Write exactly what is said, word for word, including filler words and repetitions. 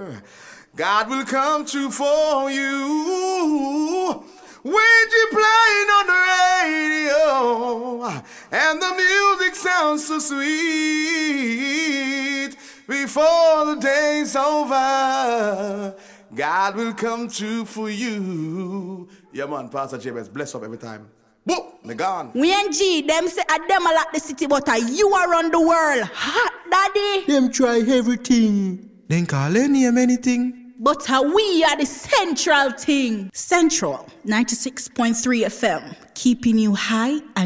God will come true for you. When you're playing on the radio and the music sounds so sweet, before the day's over, God will come true for you. Yeah, man, Pastor Jabez, bless up every time. Boom, they gone. We and G, them say a them a like the city, but a you around the world. Hot, daddy. Them try everything. Then call any name anything. But uh, we are the central thing. Central, ninety-six point three F M, keeping you high and